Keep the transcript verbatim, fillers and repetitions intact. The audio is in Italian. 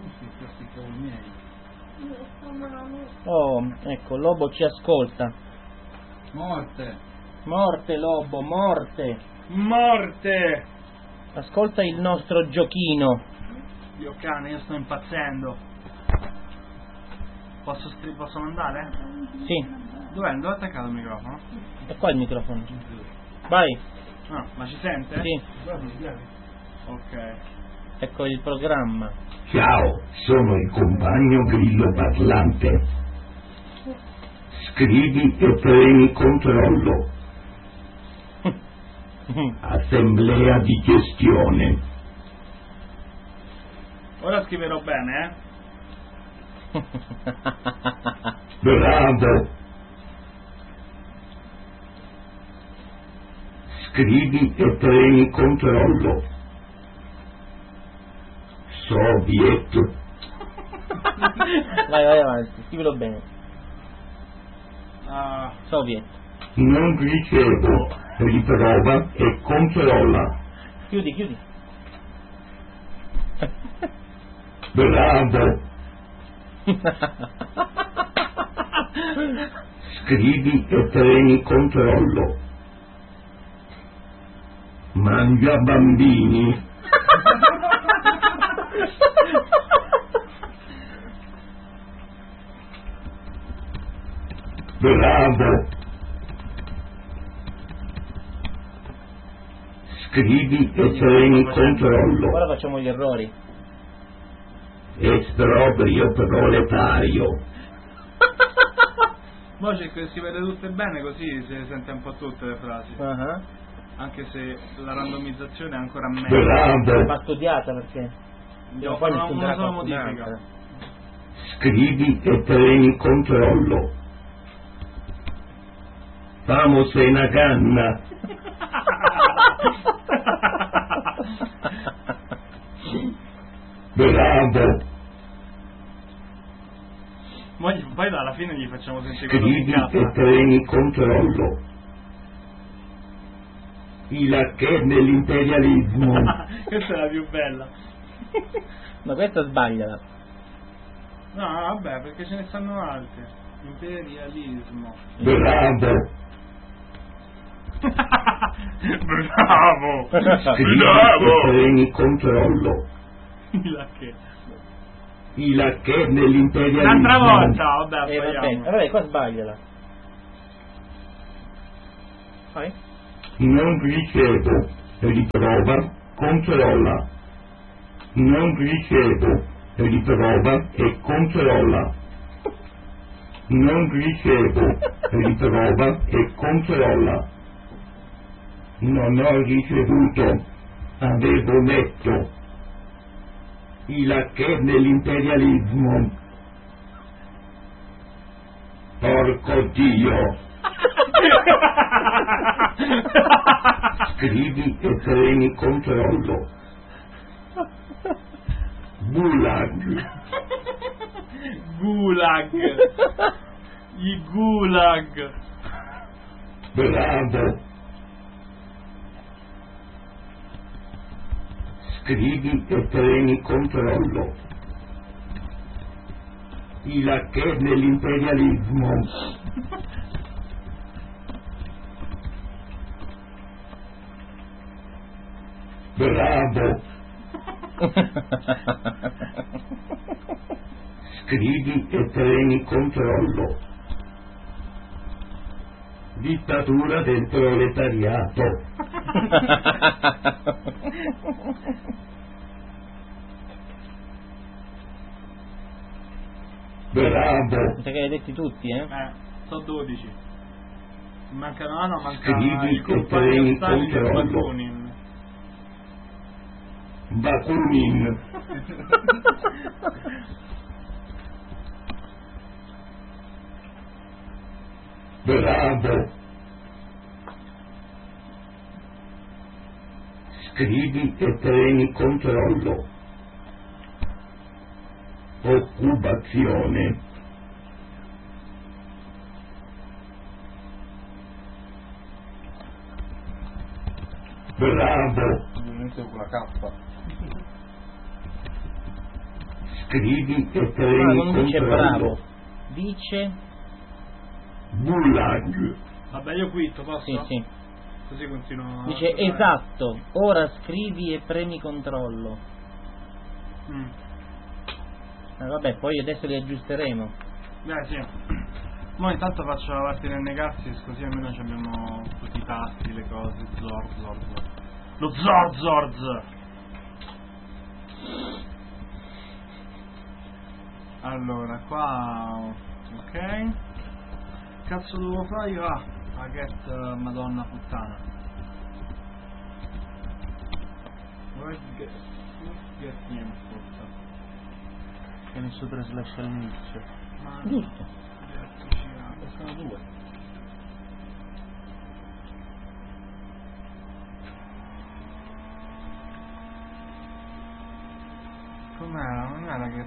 Oh, ecco, Lobo ci ascolta. Morte. Morte, Lobo, morte. Morte. Ascolta il nostro giochino. Dio cane, io sto impazzendo. Posso, stri- posso mandare? Sì. Dov'è? Dove è attaccato il microfono? E qua il microfono. Vai. Ah, ma ci sente? Sì. Ok. Ecco il programma. Ciao, sono il compagno grillo parlante. Scrivi e premi controllo. Assemblea di gestione. Ora scriverò bene, eh? Bravo. Scrivi e premi controllo. Soviet. Vai, vai avanti, scrivilo bene. Ah, Soviet. Non ricevo. Riprova e controlla. Chiudi, chiudi. Bravo. Scrivi e premi controllo. Mangia bambini. Bravo. Scrivi e premi controllo. Ora facciamo gli errori. Esproprio proletario. Mo cerco di scrivere tutte bene così si sente un po' tutte le frasi. Uh-huh. Anche se la randomizzazione è ancora meglio. Bravo. Va studiata perché Devo poi fare una, ne una spunterà sola qualcun'altra. modifica. Scrivi e premi controllo. Vamos en canna. Bravo. Mo gli- poi alla fine gli facciamo sentire quello Scrivi che e cazza. premi controllo. Il che nell'imperialismo. Questa è la più bella. Ma questa sbagliala. No, vabbè, perché ce ne stanno altre. Imperialismo. Bravo. Bravo! Scrivi e premi controllo. La che? Il che nell'imperialismo. Un'altra volta, vabbè, Eh, vabbè, sbagliamo. vabbè, qua sbagliala. Vai. Non ricevo. Riprova, controlla. Non ricevo. Riprova e controlla. Non ricevo. Riprova e controlla. Non ho ricevuto. Avevo letto. Il che nell'imperialismo. Porco Dio. Scrivi e premi controllo. Gulag. Gulag. I gulag. Bravo. Scrivi e premi controllo. Il che nell'imperialismo. Bravo. Scrivi e premi controllo. Dittatura del proletariato. Bravo. Mi sa che li hai detti tutti, eh? Eh, sono dodici. Mancano, ah no, manca Scrivi il e compagno premi Stalin e controllo. Bakunin. Bakunin. Bravo. Scrivi e premi controllo. Occupazione. Bravo. Inizio con la K. scrivi e Allora, premi non dice controllo. bravo, dice Bullag. Vabbè, io quitto, posso? sì, sì. Così continuo. a Dice giocare. esatto, ora scrivi e premi controllo. Mm. Eh, vabbè, poi adesso li aggiusteremo. Beh, sì. Mo intanto faccio la parte del Negaxis, così almeno ci abbiamo tutti i tasti, le cose. Zor, zor, zor. Lo zor, zor, zor. Allora, qua... Ok. Cazzo devo fare io? Ah, la get uh, madonna puttana. Where's get... Get input. Che ne so tre slash all'inizio. Ma... Giusto, Sono due. Com'era? Non era che